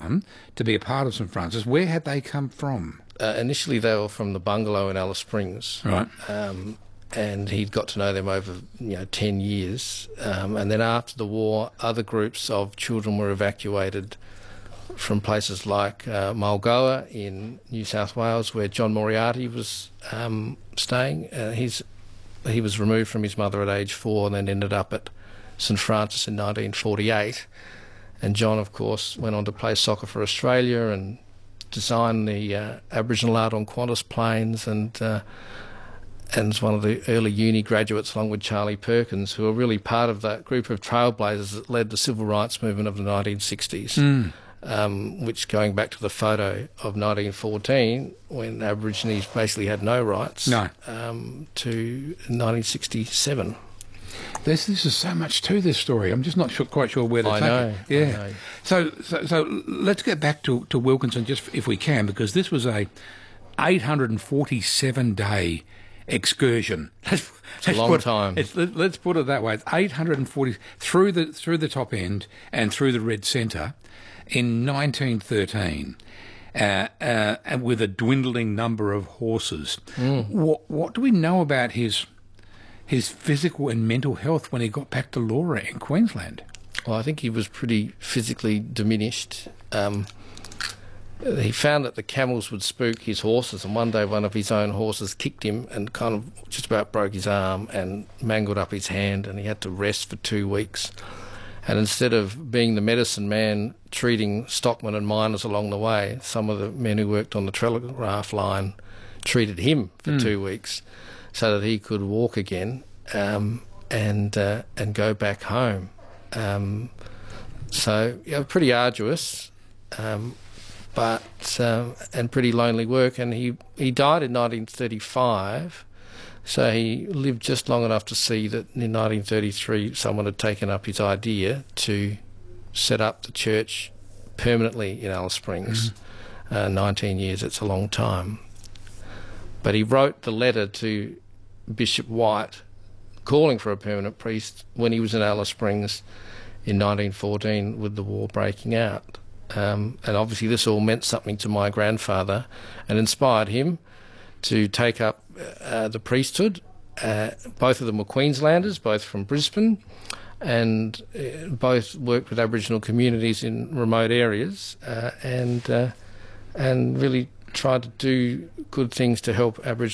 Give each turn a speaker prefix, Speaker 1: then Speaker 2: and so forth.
Speaker 1: on to be a part of St Francis. Where had they come from?
Speaker 2: Initially, they were from the bungalow in Alice Springs.
Speaker 1: Right.
Speaker 2: And he'd got to know them over 10 years. And then after the war, other groups of children were evacuated from places like Mulgoa in New South Wales, where John Moriarty was staying. He was removed from his mother at age 4 and then ended up at St Francis in 1948. And John, of course, went on to play soccer for Australia and design the Aboriginal art on Qantas planes, and is one of the early uni graduates, along with Charlie Perkins, who are really part of that group of trailblazers that led the civil rights movement of the 1960s, which, going back to the photo of 1914, when Aborigines basically had no rights, to 1967.
Speaker 1: This is so much to this story. I'm just not quite sure where to take it. Yeah.
Speaker 2: I know.
Speaker 1: So let's get back to Wilkinson, just if we can, because this was a 847-day excursion.
Speaker 2: It's a long time.
Speaker 1: Let's put it that way. It's 840 through the top end and through the Red Centre in 1913. And with a dwindling number of horses. What do we know about his physical and mental health when he got back to Laura in Queensland?
Speaker 2: Well, I think he was pretty physically diminished. He found that the camels would spook his horses, and one day one of his own horses kicked him and kind of just about broke his arm and mangled up his hand, and he had to rest for 2 weeks. And instead of being the medicine man treating stockmen and miners along the way, some of the men who worked on the telegraph line treated him for 2 weeks so that he could walk again and go back home. So pretty arduous, but and pretty lonely work. And he died in 1935. So he lived just long enough to see that in 1933 someone had taken up his idea to set up the church permanently in Alice Springs. 19 years, it's a long time. But he wrote the letter to Bishop White calling for a permanent priest when he was in Alice Springs in 1914 with the war breaking out. And obviously this all meant something to my grandfather and inspired him to take up the priesthood. Both of them were Queenslanders, both from Brisbane, and both worked with Aboriginal communities in remote areas, and really tried to do good things to help Aboriginal